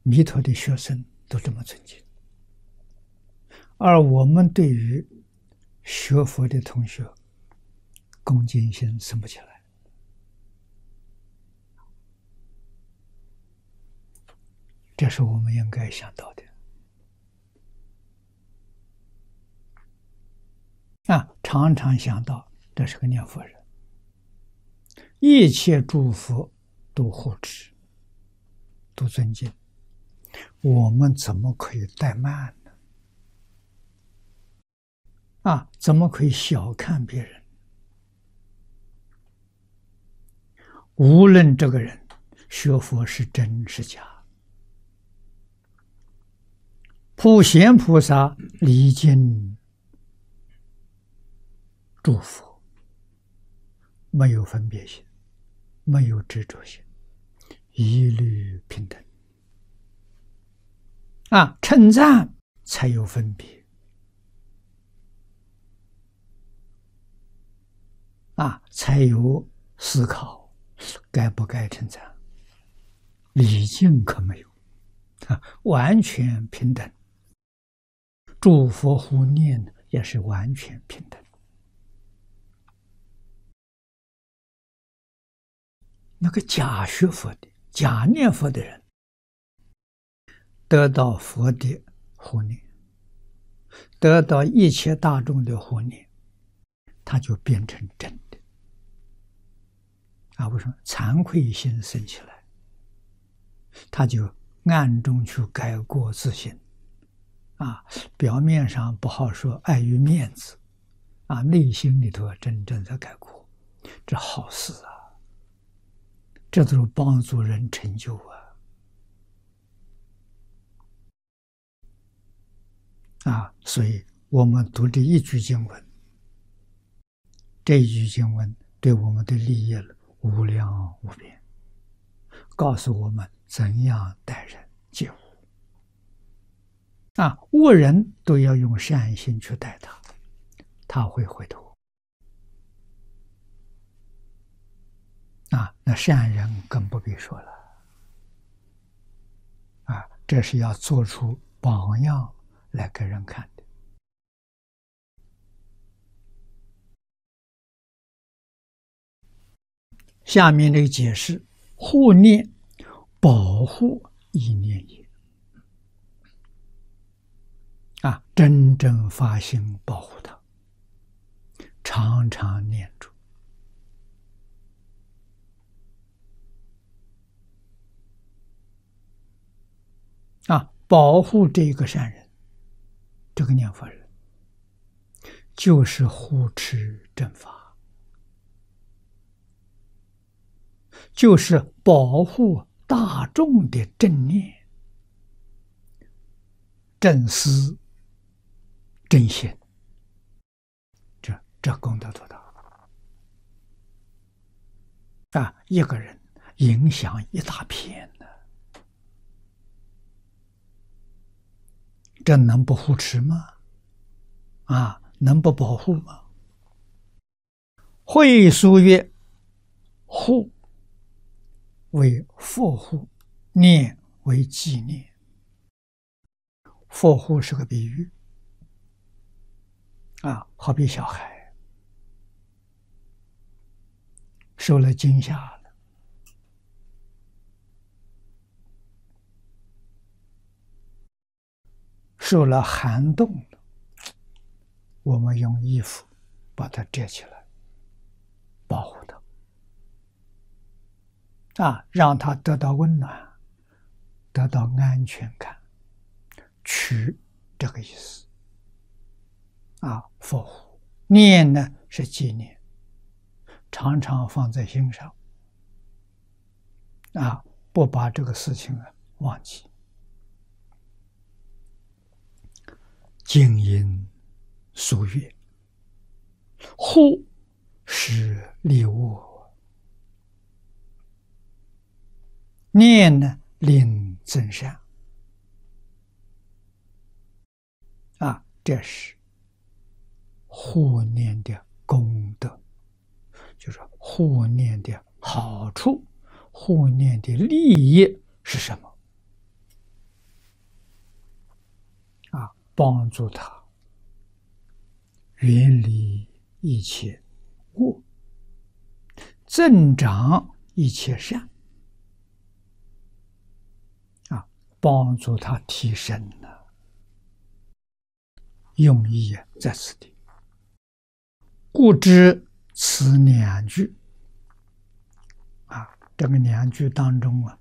弥陀的学生都这么尊敬，而我们对于学佛的同学，恭敬心升不起来。这是我们应该想到的。常常想到这是个念佛人，一切诸佛都护持，都尊敬，我们怎么可以怠慢呢？怎么可以小看别人？无论这个人学佛是真是假，普贤菩萨礼敬诸佛，没有分别心，没有执着心，一律平等。称赞才有分别，才有思考，该不该称赞？礼敬可没有，完全平等。诸佛护念也是完全平等。那个假学佛的、假念佛的人，得到佛的护念，得到一切大众的护念，他就变成真的。为什么？惭愧心生起来，他就暗中去改过自新。表面上不好说，碍于面子，内心里头真正在改过，这好事啊！这都是帮助人成就所以我们读这一句经文，这一句经文对我们的利益无量无边，告诉我们怎样待人接物。恶人都要用善心去待他，他会回头。那善人更不必说了。这是要做出榜样来给人看的。下面这个解释：护念，保护意念也。真正发心保护他，常常念住。保护这个善人，这个念佛人，就是护持正法，就是保护大众的正念、正思、正心，这功德多大！一个人影响一大片呢，这能不护持吗？能不保护吗？会疏曰：护为佛护，念为纪念。佛护是个比喻，好比小孩受了惊吓了，受了寒冻了，我们用衣服把它遮起来，保护它，让它得到温暖，得到安全感，取这个意思。佛护念呢是纪念，常常放在心上，不把这个事情忘记。经音俗曰：护是利恶，念呢令增善。这是护念的功德，就是护念的好处，护念的利益是什么？ 帮助他远离一切恶，增长一切善，帮助他提升呢。用意在此地。故知此两句这个两句当中